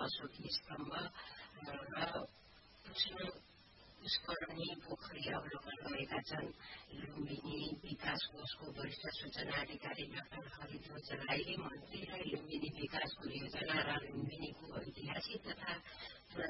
अशोकी स्तम्भ र पुष्करणी पोखरी अवलोकन गरेका छन्। लुम्बिनी विकास कोषको वरिष्ठ सूचना अधिकारी डाक्टर हरिध्वज राईले मन्त्री र लुम्बिनी विकासको योजना र लुम्बिनीको ऐतिहासिक तथा